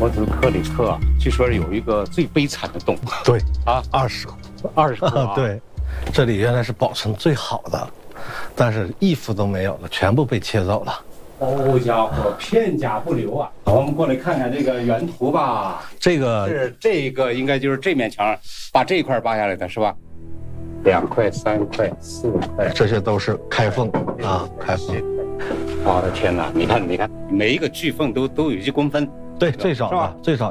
佛子克里克据说有一个最悲惨的洞。 对啊 ，20个啊， 对，这里原来是保存最好的，但是一幅都没有了，全部被切走了。 好家伙，片甲不留啊！好，我们过来看看这个原图吧。 这个是这个应该就是这面墙把这一块扒下来的是吧？2块、3块、4块， 这些都是开缝啊，开缝。 我的天哪！你看，每一个巨缝都有1公分。 对，最少的最少。